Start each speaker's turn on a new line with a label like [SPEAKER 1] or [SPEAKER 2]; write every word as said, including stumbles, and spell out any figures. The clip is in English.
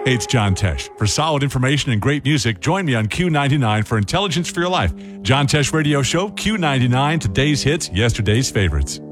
[SPEAKER 1] Hey, it's John Tesh. For solid information and great music, join me on Q ninety-nine for Intelligence for Your Life. John Tesh Radio Show, Q ninety-nine, today's hits, yesterday's favorites.